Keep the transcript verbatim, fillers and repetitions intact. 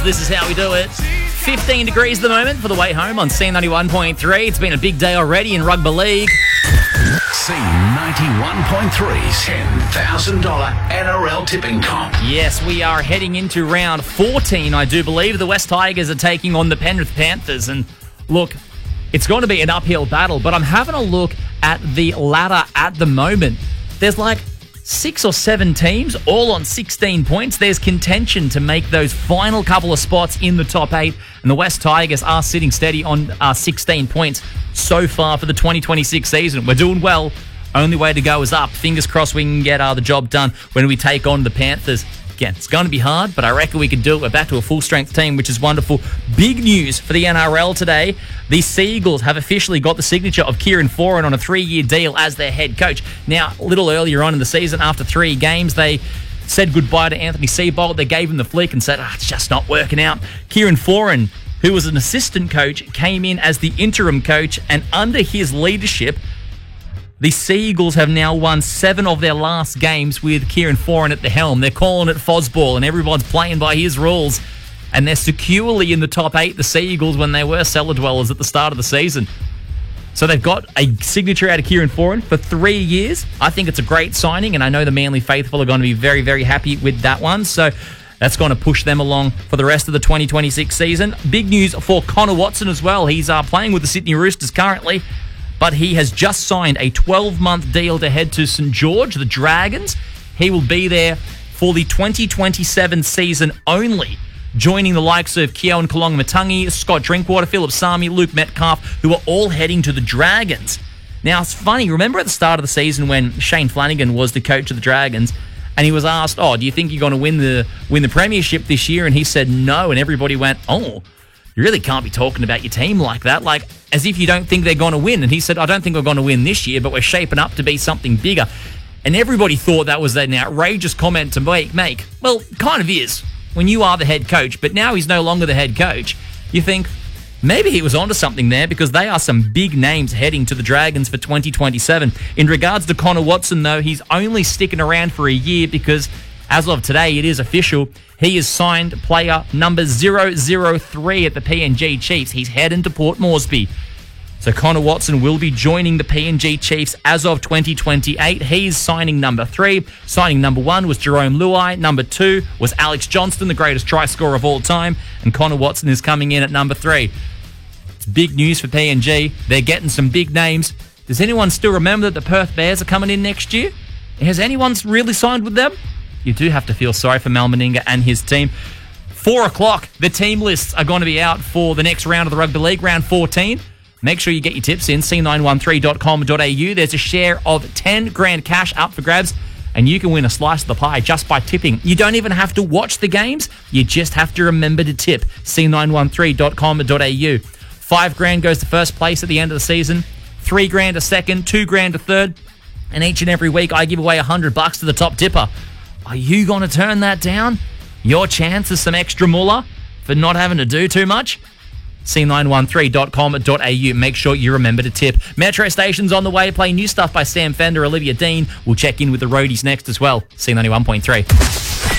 This is how we do it. fifteen degrees at the moment for the way home on C ninety-one point three. It's been a big day already in rugby league. C ninety-one point three's ten thousand dollars N R L tipping comp. Yes, we are heading into round fourteen, I do believe. The West Tigers are taking on the Penrith Panthers. And look, it's going to be an uphill battle, but I'm having a look at the ladder at the moment. There's like six or seven teams, all on sixteen points. There's contention to make those final couple of spots in the top eight, and the West Tigers are sitting steady on uh, sixteen points so far for the twenty twenty-six season. We're doing well. Only way to go is up. Fingers crossed we can get uh, the job done when we take on the Panthers. Again, it's going to be hard, but I reckon we can do it. We're back to a full-strength team, which is wonderful. Big news for the N R L today. The Seagulls have officially got the signature of Kieran Foran on a three-year deal as their head coach. Now, a little earlier on in the season, after three games, they said goodbye to Anthony Seibold. They gave him the flick and said, oh, it's just not working out. Kieran Foran, who was an assistant coach, came in as the interim coach, and under his leadership, the Seagulls have now won seven of their last games with Kieran Foran at the helm. They're calling it Fosball, and everyone's playing by his rules. And they're securely in the top eight, the Seagulls, when they were cellar dwellers at the start of the season. So they've got a signature out of Kieran Foran for three years. I think it's a great signing, and I know the Manly faithful are going to be very, very happy with that one. So that's going to push them along for the rest of the twenty twenty-six season. Big news for Connor Watson as well. He's uh, playing with the Sydney Roosters currently, but he has just signed a twelve-month deal to head to St George, the Dragons. He will be there for the twenty twenty-seven season only, joining the likes of Keown Kalong-Matangi, Scott Drinkwater, Philip Sami, Luke Metcalf, who are all heading to the Dragons. Now, it's funny. Remember at the start of the season when Shane Flanagan was the coach of the Dragons, and he was asked, oh, do you think you're going to win the win the premiership this year? And he said no, and everybody went, oh, you really can't be talking about your team like that, like as if you don't think they're going to win. And he said, I don't think we're going to win this year, but we're shaping up to be something bigger. And everybody thought that was an outrageous comment to make. make. Well, it kind of is when you are the head coach, but now he's no longer the head coach. You think maybe he was onto something there, because they are some big names heading to the Dragons for twenty twenty-seven. In regards to Connor Watson, though, he's only sticking around for a year because as of today, it is official. He is signed player number zero zero three at the P N G Chiefs. He's heading to Port Moresby. So Connor Watson will be joining the P N G Chiefs as of twenty twenty-eight. He's signing number three. Signing number one was Jerome Luai. Number two was Alex Johnston, the greatest try scorer of all time. And Connor Watson is coming in at number three. It's big news for P N G. They're getting some big names. Does anyone still remember that the Perth Bears are coming in next year? Has anyone really signed with them? You do have to feel sorry for Mal Meninga and his team. Four o'clock, the team lists are going to be out for the next round of the Rugby League, round fourteen. Make sure you get your tips in, c nine one three dot com dot a u. There's a share of ten grand cash up for grabs, and you can win a slice of the pie just by tipping. You don't even have to watch the games. You just have to remember to tip, c nine one three dot com dot a u. Five grand goes to first place at the end of the season. Three grand a second, two grand a third. And each and every week, I give away a hundred bucks to the top tipper. Are you going to turn that down? Your chance is some extra moolah for not having to do too much? c nine one three dot com dot a u. Make sure you remember to tip. Metro Station's on the way. Play new stuff by Sam Fender, Olivia Dean. We'll check in with the roadies next as well. C ninety-one point three.